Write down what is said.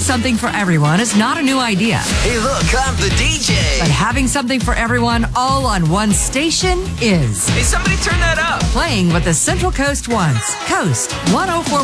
something for everyone is not a new idea. Hey, look, I'm the DJ. But having something for everyone all on one station is. Hey, somebody turn that up. Playing what the Central Coast wants. Coast 104.